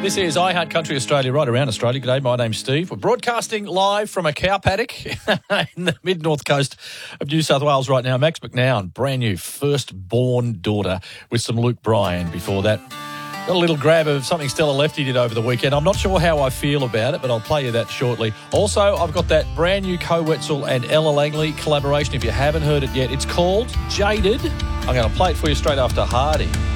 This is I Hunt Country Australia, right around Australia. G'day, my name's Steve. We're broadcasting live from a cow paddock in the mid-north coast of New South Wales right now. Max McNown, brand new first-born daughter with some Luke Bryan before that. Got a little grab of something Stella Lefty did over the weekend. I'm not sure how I feel about it, but I'll play you that shortly. Also, I've got that brand new Co Wetzel and Ella Langley collaboration. If you haven't heard it yet, it's called Jaded. I'm going to play it for you straight after Hardy.